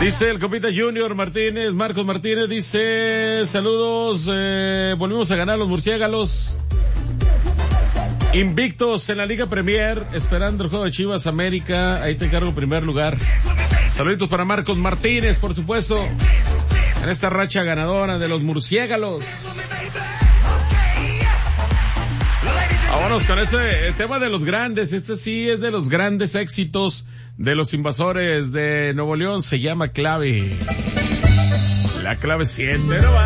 Dice el compita Junior Martínez, Marcos Martínez, dice, saludos, volvimos a ganar los murciélagos. Invictos en la Liga Premier, esperando el juego de Chivas América, ahí te encargo primer lugar. Saluditos para Marcos Martínez, por supuesto, en esta racha ganadora de los murciélagos. Vámonos con ese tema de los grandes, este sí es de los grandes éxitos de los Invasores de Nuevo León, se llama Clave. La Clave 7, ¿no va?